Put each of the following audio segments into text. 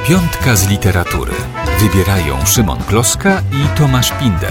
Piątka z literatury. Wybierają Szymon Kloska i Tomasz Pindel.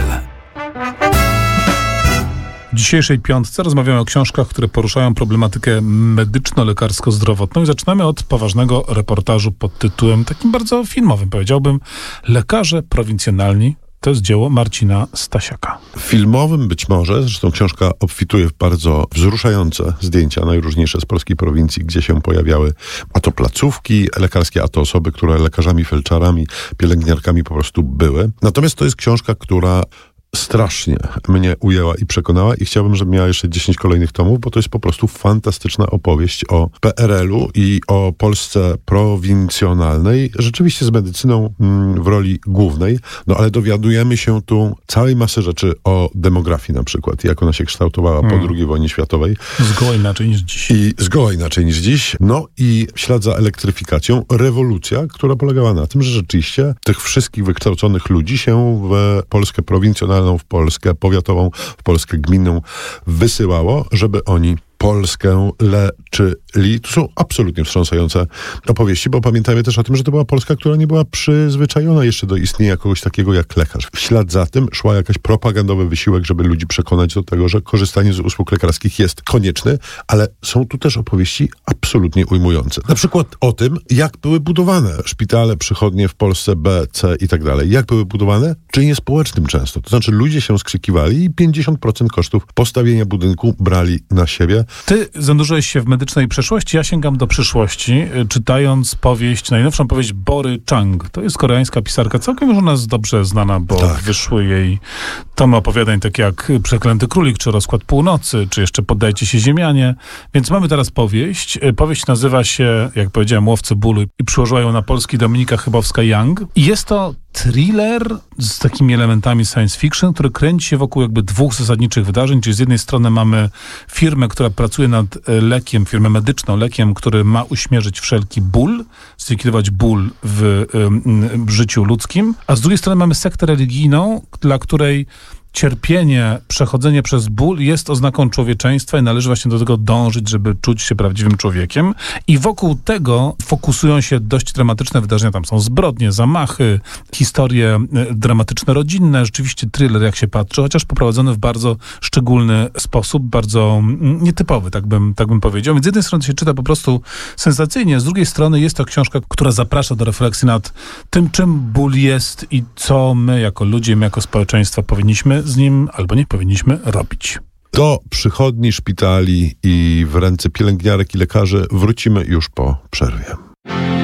W dzisiejszej piątce rozmawiamy o książkach, które poruszają problematykę medyczno-lekarsko-zdrowotną i zaczynamy od poważnego reportażu pod tytułem takim bardzo filmowym, powiedziałbym, Lekarze prowincjonalni. To jest dzieło Marcina Stasiaka. Filmowym być może, zresztą książka obfituje w bardzo wzruszające zdjęcia, najróżniejsze z polskiej prowincji, gdzie się pojawiały a to placówki lekarskie, a to osoby, które lekarzami, felczarami, pielęgniarkami po prostu były. Natomiast to jest książka, która strasznie mnie ujęła i przekonała i chciałbym, żeby miała jeszcze 10 kolejnych tomów, bo to jest po prostu fantastyczna opowieść o PRL-u i o Polsce prowincjonalnej, rzeczywiście z medycyną w roli głównej, no ale dowiadujemy się tu całej masy rzeczy o demografii na przykład, jak ona się kształtowała po II wojnie światowej. Zgoła inaczej niż dziś. Zgoła inaczej niż dziś. No i w ślad za elektryfikacją rewolucja, która polegała na tym, że rzeczywiście tych wszystkich wykształconych ludzi się w Polskę prowincjonalną, w Polskę powiatową, w Polskę gminną wysyłało, żeby oni Polskę leczyli. To są absolutnie wstrząsające opowieści, bo pamiętajmy też o tym, że to była Polska, która nie była przyzwyczajona jeszcze do istnienia kogoś takiego jak lekarz. W ślad za tym szła jakaś propagandowy wysiłek, żeby ludzi przekonać do tego, że korzystanie z usług lekarskich jest konieczne, ale są tu też opowieści absolutnie ujmujące. Na przykład o tym, jak były budowane szpitale, przychodnie w Polsce B, C i tak dalej. Jak były budowane? Czynie społecznym często. To znaczy ludzie się skrzykiwali i 50% kosztów postawienia budynku brali na siebie. Ty zanurzyłeś się w medycznej przeszłości, ja sięgam do przyszłości, czytając najnowszą powieść Bory Chang. To jest koreańska pisarka, całkiem już u nas dobrze znana, bo wyszły jej tomy opowiadań, takie jak Przeklęty Królik, czy Rozkład Północy, czy jeszcze Poddajcie się Ziemianie. Więc mamy teraz powieść. Powieść nazywa się, jak powiedziałem, Łowcy bólu i przyłożyła ją na polski Dominika Chybowska-Young. I jest to thriller z takimi elementami science fiction, który kręci się wokół jakby dwóch zasadniczych wydarzeń, czyli z jednej strony mamy firmę, która pracuje nad lekiem, firmę medyczną, lekiem, który ma uśmierzyć wszelki ból, zlikwidować ból w życiu ludzkim, a z drugiej strony mamy sektę religijną, dla której cierpienie, przechodzenie przez ból jest oznaką człowieczeństwa i należy właśnie do tego dążyć, żeby czuć się prawdziwym człowiekiem. I wokół tego fokusują się dość dramatyczne wydarzenia. Tam są zbrodnie, zamachy, historie dramatyczne, rodzinne. Rzeczywiście thriller, jak się patrzy, chociaż poprowadzony w bardzo szczególny sposób, bardzo nietypowy, tak bym powiedział. Więc z jednej strony się czyta po prostu sensacyjnie, z drugiej strony jest to książka, która zaprasza do refleksji nad tym, czym ból jest i co my jako ludzie, my jako społeczeństwo powinniśmy z nim albo nie powinniśmy robić. Do przychodni, szpitali i w ręce pielęgniarek i lekarzy wrócimy już po przerwie.